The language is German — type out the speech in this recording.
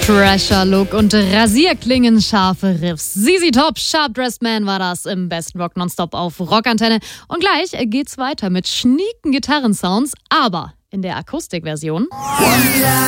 Thrasher-Look und Rasierklingen, scharfe Riffs. ZZ Top, Sharp Dressed Man war das im besten Rock Nonstop auf Rockantenne. Und gleich geht's weiter mit schnieken Gitarrensounds, aber in der Akustikversion.